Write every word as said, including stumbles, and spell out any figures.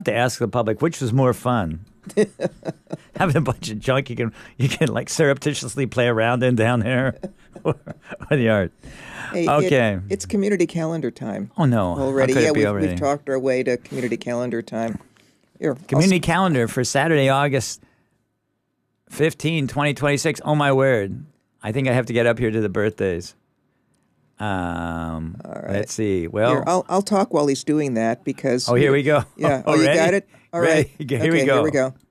To ask the public which was more fun. Having a bunch of junk you can you can like surreptitiously play around in down there, or, or the art. Hey, okay, it, it's community calendar time. Oh no! Already, How could yeah, it be we've, already? we've talked our way to community calendar time. Here, community calendar for Saturday, August fifteenth, twenty twenty-six. Oh my word! I think I have to get up here to the birthdays. Um, All right. Let's see. Well, here, I'll I'll talk while he's doing that because. Oh, here we go. Yeah. Oh, oh you ready? got it. All right. Ready? Here okay, we go. Here we go.